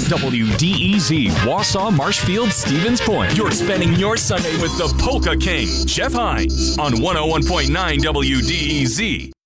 WDEZ, Wausau, Marshfield, Stevens Point. You're spending your Sunday with the Polka King, Jeff Hines, on 101.9 WDEZ.